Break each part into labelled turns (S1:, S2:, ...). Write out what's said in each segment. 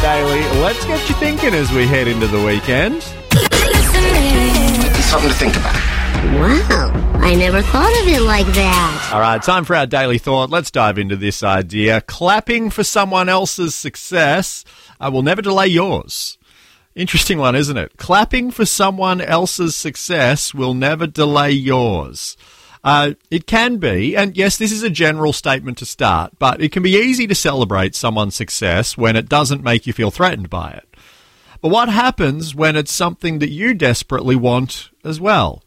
S1: Daily. Let's get you thinking as we head into the weekend.
S2: Something to think about.
S3: Wow, I never thought of it like that.
S1: All right, time for our daily thought. Let's dive into this idea. Clapping for someone else's success will never delay yours. Interesting one, isn't it? Clapping for someone else's success will never delay yours. It can be, and yes, this is a general statement to start, but it can be easy to celebrate someone's success when it doesn't make you feel threatened by it. But what happens when it's something that you desperately want as well?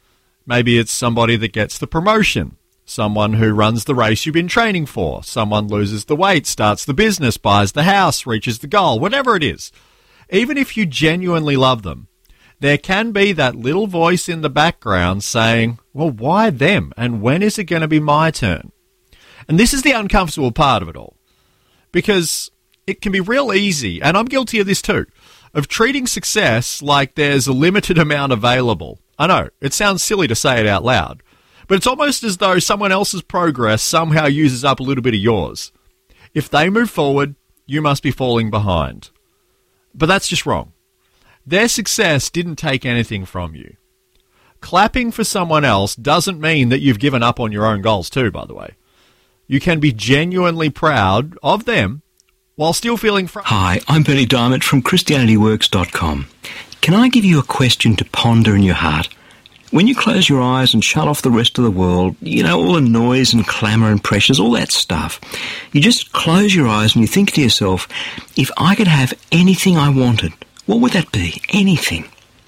S1: Maybe it's somebody that gets the promotion, someone who runs the race you've been training for, someone loses the weight, starts the business, buys the house, reaches the goal, whatever it is. Even if you genuinely love them, there can be that little voice in the background saying, well, why them? And when is it going to be my turn? And this is the uncomfortable part of it all. Because it can be real easy, and I'm guilty of this too, of treating success like there's a limited amount available. I know, it sounds silly to say it out loud, but it's almost as though someone else's progress somehow uses up a little bit of yours. If they move forward, you must be falling behind. But that's just wrong. Their success didn't take anything from you. Clapping for someone else doesn't mean that you've given up on your own goals too, by the way. You can be genuinely proud of them while still feeling...
S4: Hi, I'm Bernie Diamond from ChristianityWorks.com. Can I give you a question to ponder in your heart? When you close your eyes and shut off the rest of the world, you know, all the noise and clamour and pressures, all that stuff, you just close your eyes and you think to yourself, if I could have anything I wanted, what would that be? Anything.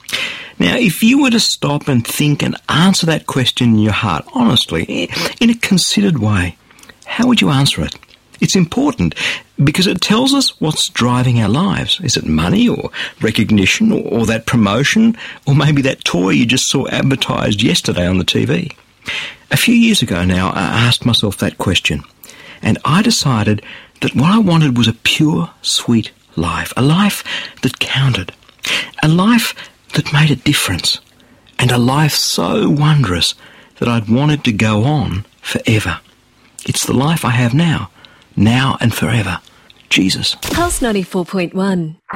S4: Now, if you were to stop and think and answer that question in your heart, honestly, in a considered way, how would you answer it? It's important because it tells us what's driving our lives. Is it money or recognition or that promotion or maybe that toy you just saw advertised yesterday on the TV? A few years ago now, I asked myself that question, and I decided that what I wanted was a pure, sweet life, a life that counted, a life that made a difference, and a life so wondrous that I'd want it to go on forever. It's the life I have now and forever. Jesus.
S5: Pulse 94.1.